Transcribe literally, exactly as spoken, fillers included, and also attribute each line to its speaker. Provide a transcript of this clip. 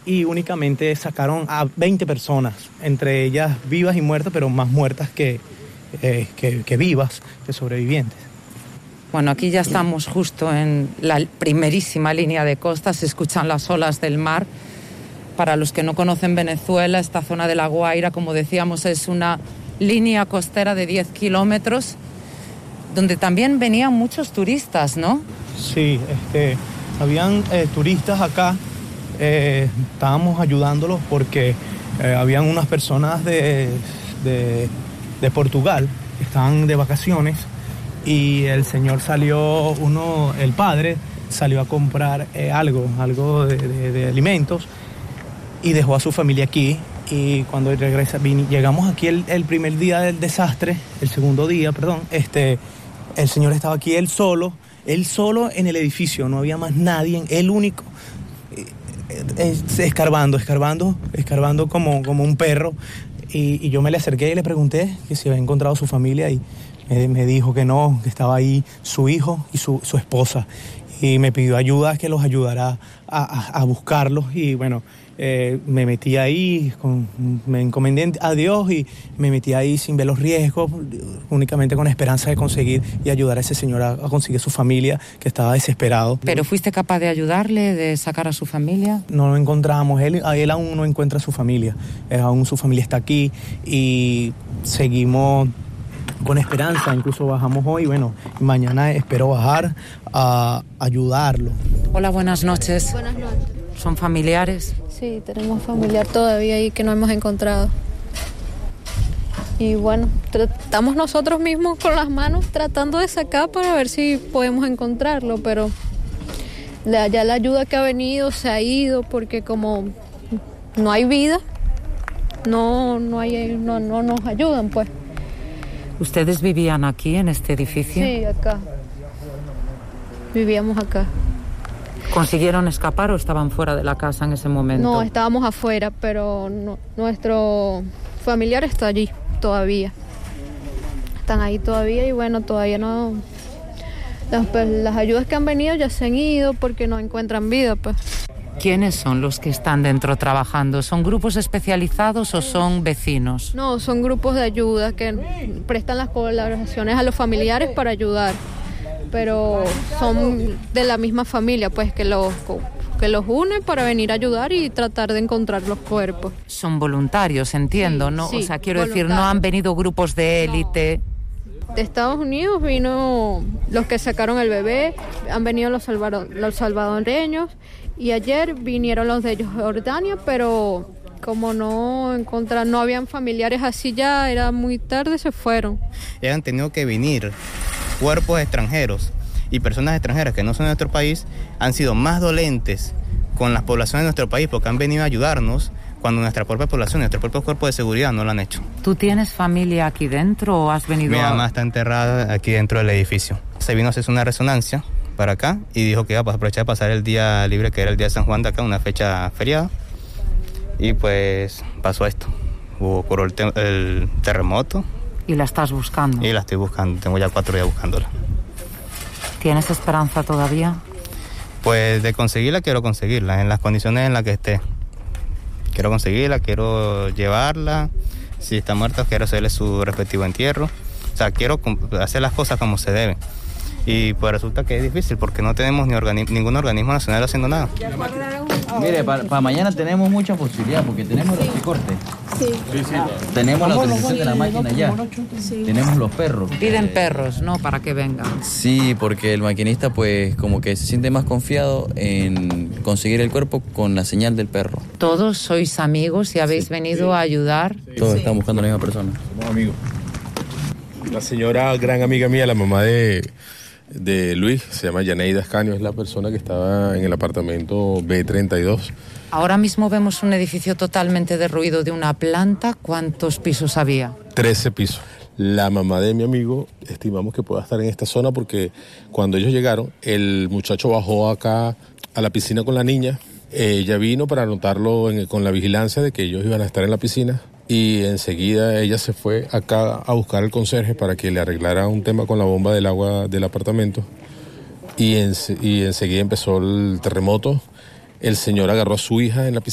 Speaker 1: y únicamente sacaron a veinte personas, entre ellas vivas y muertas, pero más muertas que, eh, que, que vivas, que sobrevivientes.
Speaker 2: Bueno, aquí ya estamos justo en la primerísima línea de costa, se escuchan las olas del mar. Para los que no conocen Venezuela, esta zona de La Guaira, como decíamos, es una línea costera de diez kilómetros, donde también venían muchos turistas, ¿no?
Speaker 1: Sí, este, habían eh, turistas acá, eh, estábamos ayudándolos porque eh, habían unas personas de, de, de Portugal que estaban de vacaciones y el señor salió, uno, el padre salió a comprar eh, algo, algo de, de, de alimentos y dejó a su familia aquí. Y cuando regresa, vin, llegamos aquí el, el primer día del desastre, el segundo día, perdón, este, el señor estaba aquí él solo, él solo en el edificio, no había más nadie, él único, eh, escarbando, escarbando, escarbando como, como un perro. Y, y yo me le acerqué y le pregunté que si había encontrado su familia y me, me dijo que no, que estaba ahí su hijo y su, su esposa. Y me pidió ayuda, que los ayudara a, a, a buscarlos y bueno... Eh, me metí ahí, con, me encomendé a Dios y me metí ahí sin ver los riesgos, únicamente con la esperanza de conseguir y ayudar a ese señor a, a conseguir su familia, que estaba desesperado.
Speaker 2: ¿Pero fuiste capaz de ayudarle, de sacar a su familia?
Speaker 1: No lo encontramos, él, él aún no encuentra a su familia, eh, aún su familia está aquí y seguimos con esperanza, incluso bajamos hoy, bueno, mañana espero bajar a ayudarlo.
Speaker 2: Hola, buenas noches.
Speaker 3: Buenas noches.
Speaker 2: ¿Son familiares?
Speaker 3: Sí, tenemos familiar todavía ahí que no hemos encontrado. Y bueno, estamos nosotros mismos con las manos tratando de sacar para ver si podemos encontrarlo, pero ya la ayuda que ha venido se ha ido porque como no hay vida, no, no, hay, no, no nos ayudan, pues.
Speaker 2: ¿Ustedes vivían aquí, en este edificio?
Speaker 3: Sí, acá. Vivíamos acá.
Speaker 2: ¿Consiguieron escapar o estaban fuera de la casa en ese momento?
Speaker 3: No, estábamos afuera, pero no, nuestro familiar está allí todavía. Están ahí todavía y bueno, todavía no... Las, pues, las ayudas que han venido ya se han ido porque no encuentran vida, pues.
Speaker 2: ¿Quiénes son los que están dentro trabajando? ¿Son grupos especializados o son vecinos?
Speaker 3: No, son grupos de ayuda que prestan las colaboraciones a los familiares para ayudar. Pero son de la misma familia, pues, que los, que los une para venir a ayudar y tratar de encontrar los cuerpos.
Speaker 2: Son voluntarios, entiendo, ¿no?
Speaker 3: Sí,
Speaker 2: o sea, quiero decir, no han venido grupos de élite.
Speaker 3: No. De Estados Unidos vino los que sacaron el bebé, han venido los, salvador, los salvadoreños y ayer vinieron los de Jordania, pero como no encontrar, no habían familiares así ya, era muy tarde, se fueron.
Speaker 4: Y han tenido que venir cuerpos extranjeros y personas extranjeras que no son de nuestro país han sido más dolentes con las poblaciones de nuestro país porque han venido a ayudarnos cuando nuestra propia población, nuestro propio cuerpo de seguridad no lo han hecho.
Speaker 2: ¿Tú tienes familia aquí dentro o has venido?
Speaker 4: Mi
Speaker 2: a...
Speaker 4: mamá está enterrada aquí dentro del edificio. Se vino a hacer una resonancia para acá y dijo que iba a aprovechar de pasar el día libre, que era el día de San Juan de acá, una fecha feriada. Y pues pasó esto. Hubo ocurrió el, te- el terremoto.
Speaker 2: ¿Y la estás buscando?
Speaker 4: Y la estoy buscando, tengo ya cuatro días buscándola.
Speaker 2: ¿Tienes esperanza todavía?
Speaker 4: Pues de conseguirla, quiero conseguirla, en las condiciones en las que esté. Quiero conseguirla, quiero llevarla. Si está muerta, quiero hacerle su respectivo entierro. O sea, quiero hacer las cosas como se deben. Y pues resulta que es difícil porque no tenemos ni organi- ningún organismo nacional haciendo nada.
Speaker 5: Mire, para pa mañana tenemos mucha posibilidad porque tenemos los recortes. Sí. Sí, sí. Tenemos la utilización de la máquina ya. Sí. Tenemos los perros.
Speaker 2: Piden perros, ¿no? Para que vengan.
Speaker 5: Sí, porque el maquinista pues como que se siente más confiado en conseguir el cuerpo con la señal del perro.
Speaker 2: ¿Todos sois amigos y habéis sí, venido sí. a ayudar?
Speaker 5: Sí. Todos sí. están buscando a la misma persona.
Speaker 6: Somos amigos. La señora, gran amiga mía, la mamá de... de Luis, se llama Yaneida Ascanio, es la persona que estaba en el apartamento B treinta y dos.
Speaker 2: Ahora mismo vemos un edificio totalmente derruido de una planta. ¿Cuántos pisos había? trece
Speaker 6: pisos. La mamá de mi amigo estimamos que pueda estar en esta zona porque cuando ellos llegaron, el muchacho bajó acá a la piscina con la niña. Ella vino para anotarlo en, con la vigilancia de que ellos iban a estar en la piscina. Y enseguida ella se fue acá a buscar al conserje para que le arreglara un tema con la bomba del agua del apartamento. Y, en, y enseguida empezó el terremoto. El señor agarró a su hija en la piscina.